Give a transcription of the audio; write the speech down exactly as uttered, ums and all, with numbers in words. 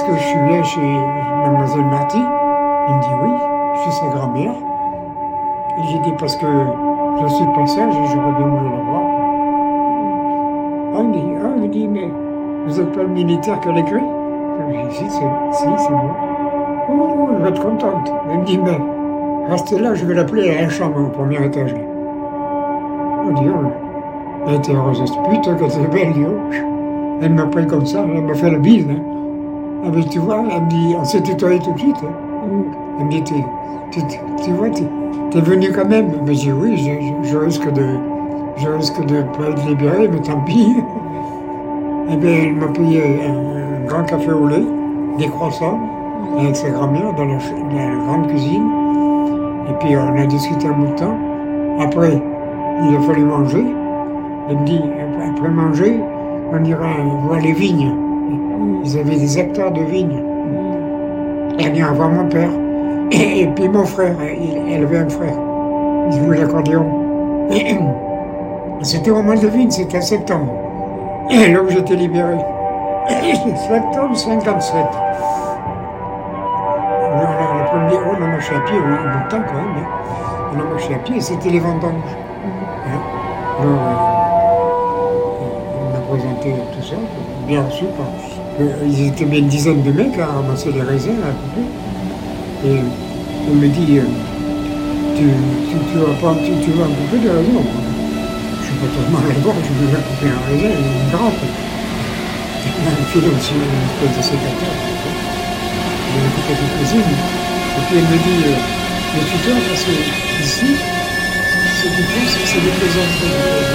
Est-ce que je suis bien chez mademoiselle Marty? Il me dit oui, je suis sa grand-mère. Et j'ai dit parce que je suis de passage et j'aurais bien voulu la voir. Ah, il me dit, ah, il me dit, mais vous n'êtes pas le militaire qui l'a écrit? J'ai dit, si, c'est si, c'est moi. Oh, elle va être contente. Elle me dit, mais restez là, je vais l'appeler à la chambre au premier étage. On dit, oh, elle était heureuse, cette pute, quand elle est belle, dit, oh. Elle m'a pris comme ça, elle m'a fait la bise. Hein. Ah ben tu vois, elle me dit, on s'est tutoyé tout de suite. Hein. Elle me dit, tu, tu, tu vois, tu es venu quand même. Mais j'ai dit, oui, je, je, je risque de je risque de pas être libéré, mais tant pis. Et bien, elle m'a payé un, un grand café au lait, des croissants, avec sa grand-mère dans la, la grande cuisine. Et puis on a discuté un bout de temps. Après, il a fallu manger. Elle me dit, après manger, on ira voir les vignes. Ils avaient des hectares de vignes. Elle vient voir mon père. Et, et puis mon frère, il, elle avait un frère. Il jouait l'accordéon. C'était au mois de vigne, c'était en septembre. Et là où j'étais libéré. septembre cinquante-sept. On a, le premier, on a marché à pied, on a eu du temps quand même. Hein. On a marché à pied et c'était les vendanges. Hein. Alors, on a présenté tout ça, bien reçu par. Ils étaient bien une dizaine de mecs à ramasser les raisins à couper. Et on me dit, euh, tu, tu, tu, vas pas, tu, tu vas couper des raisins. Je suis pas tellement à la gorge, je vais couper un raisin, une grappe. Il m'a filé aussi une espèce de sécateur. Je vais couper quelques-unes. Et puis elle me dit, euh, mais tu dois, parce que ici, ce qu'ils font, c'est des plaisanteries.